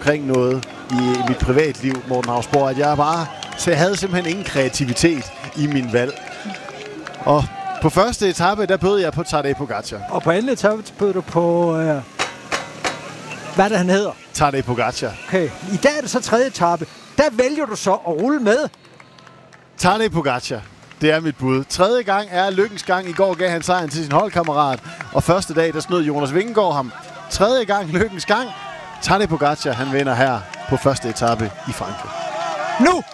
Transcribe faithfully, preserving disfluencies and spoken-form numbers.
omkring noget i, i mit privatliv, Morten Hausborg, at jeg bare så jeg havde simpelthen ingen kreativitet i min valg. Og på første etape, der bød jeg på Tadej Pogačar. Og på anden etape bød du på... Øh, hvad det han hedder? Tadej Pogačar. Okay. I dag er det så tredje etape. Der vælger du så at rulle med. Tadej Pogačar. Det er mit bud. Tredje gang er lykkens gang. I går gav han sejren til sin holdkammerat. Og første dag, der snød Jonas Vingegaard ham. Tredje gang lykkens gang. Tadej Pogačar, han vinder her på første etape i Frankrig. Nu